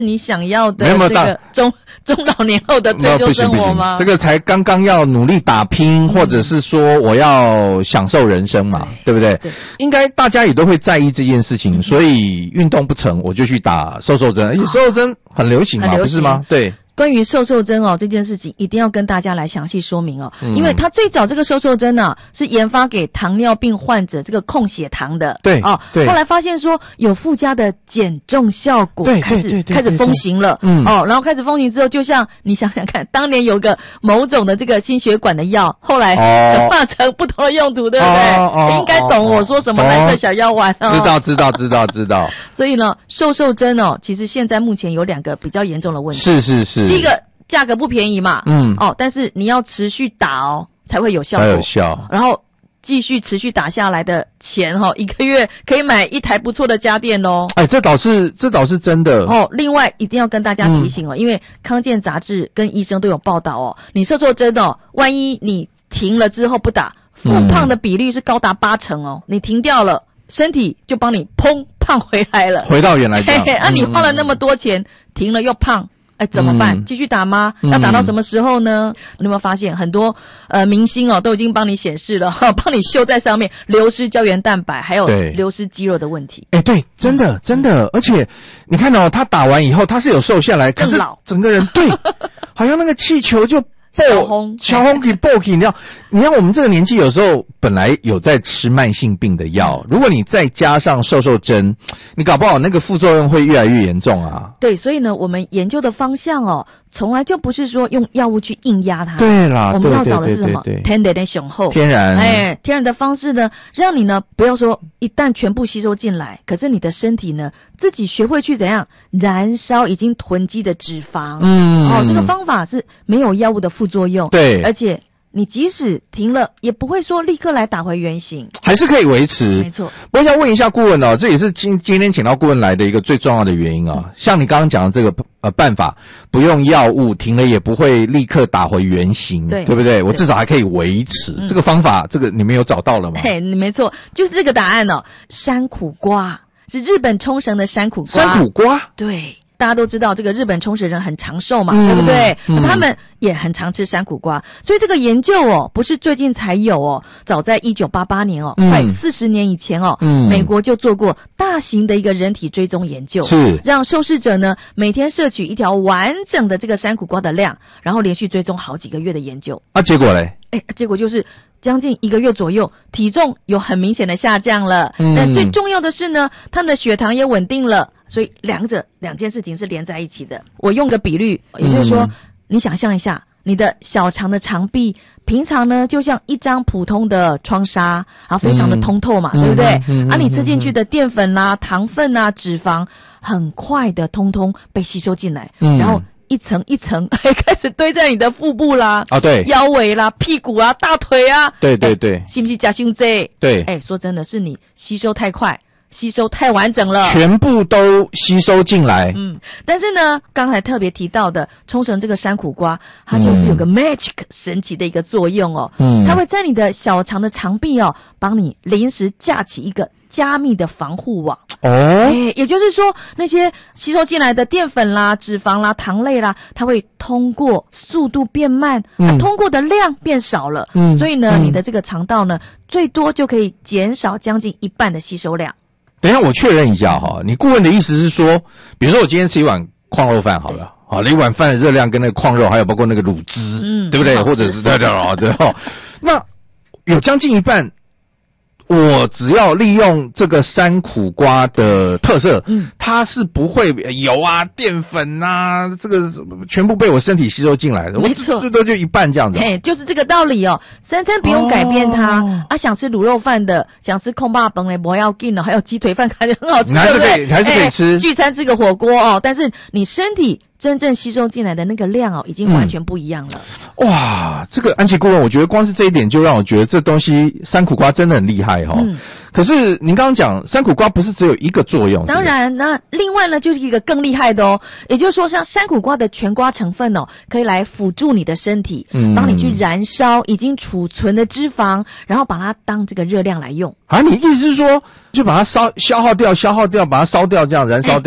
你想要的这个中老年后的退休生活吗？ 这个才刚刚要努力打拼，或者是说我要享受人生嘛，对不对？对，应该大家也都会在意这件事情，所以运动不成我就去打瘦针，而且瘦针很流行嘛，不是吗？对。 关于瘦针这件事情，一定要跟大家来详细说明因为它最早这个瘦针是研发给糖尿病患者这个控血糖的， 对对。 后来发现说有附加的减重效果，开始风行了，然后开始风行之后，就像你想想看，当年有个某种的这个心血管的药，后来转化成不同的用途，对不对？应该懂我说什么蓝色小药丸知道。 所以呢，瘦针其实现在目前有2个比较严重的问题， 是。 第一个价格不便宜嘛，但是你要持续打才会有效果，然后继续持续打下来的钱1个月可以买一台不错的家电哦。 这倒是真的另外一定要跟大家提醒因为康健杂志跟医生都有报道你瘦针万一你停了之后不打，复胖的比率是高达80%你停掉了，身体就帮你砰胖回来了， 回到原来这样。 你花了那么多钱，停了又胖。怎么办？继续打吗？要打到什么时候呢？你有没有发现很多明星都已经帮你显示了，帮你秀在上面，流失胶原蛋白，还有流失肌肉的问题。 对，真的，而且你看他打完以后他是有瘦下来，可是整个人对，好像那个气球就小红可以爆起，你看我们这个年纪有时候本来有在吃慢性病的药，如果你再加上瘦针，你搞不好那个副作用会越来越严重啊。 对，所以呢，我们研究的方向从来就不是说用药物去硬压它。 对啦， 我们要找的是什么？天然的方式呢，让你呢不要说一旦全部吸收进来，可是你的身体呢自己学会去怎样燃烧已经囤积的脂肪。这个方法是没有药物的副作用。 对， 而且你即使停了，也不会说立刻来打回原形， 还是可以维持。 没错。 我想问一下顾问这也是今天请到顾问来的一个最重要的原因像你刚刚讲的这个办法，不用药物，停了也不会立刻打回原形，对不对？我至少还可以维持。这个方法，这个你们有找到了吗？ 没错，就是这个答案山苦瓜是日本冲绳的山苦瓜。 山苦瓜， 对。大家都知道这个日本冲绳人很长寿嘛，对不对？他们也很常吃山苦瓜，所以这个研究不是最近才有早在1988年快40年以前美国就做过大型的一个人体追踪研究，是让受试者呢每天摄取一条完整的这个山苦瓜的量，然后连续追踪好几个月的研究。 结果嘞？ 结果就是将近1个月左右，体重有很明显的下降了。但最重要的是呢，他们的血糖也稳定了。所以两件事情是连在一起的。我用个比喻，也就是说，你想象一下，你的小肠的肠壁平常呢就像一张普通的窗纱，然后非常的通透嘛，对不对？你吃进去的淀粉啦、糖分啊、脂肪，很快的通通被吸收进来，然后一层一层开始堆在你的腹部啦， 对， 腰围啦、屁股啊、大腿啊， 对， 是不是加胸这？ 对， 说真的是你吸收太快，吸收太完整了， 全部都吸收进来。 但是呢，刚才特别提到的冲绳这个山苦瓜，它就是有个 magic 神奇的一个作用它会在你的小肠的肠壁帮你临时架起一个加密的防护网。也就是说，那些吸收进来的淀粉啦、脂肪啦、糖类啦，它会通过速度变慢，通过的量变少了。所以呢，你的这个肠道呢，最多就可以减少将近1半的吸收量。 等一下，我确认一下你顾问的意思是说，比如说我今天吃一碗矿肉饭好了，一碗饭的热量跟那个矿肉，还有包括那个乳汁，对不对？或者是对，那有将近1半。我只要利用这个山苦瓜的特色，它是不会油啊、淀粉啊，这个全部被我身体吸收进来的。 没错， 最多就1半这样子。 就是这个道理三餐不用改变它想吃卤肉饭的，想吃空霸崩的不要紧还有鸡腿饭感觉很好吃， 还是可以吃。 聚餐吃个火锅但是你身体真正吸收进来的那个量已经完全不一样了。 哇，这个安琪顾问，我觉得光是这一点就让我觉得这东西山苦瓜真的很厉害可是您刚刚讲山苦瓜不是只有一个作用， 当然，那另外呢就是一个更厉害的也就是说，像山苦瓜的全瓜成分可以来辅助你的身体，帮你去燃烧已经储存的脂肪，然后把它当这个热量来用。 你意思是说，就把它消耗掉，把它烧掉，这样燃烧掉？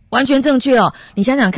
完全正确哦。你想想看。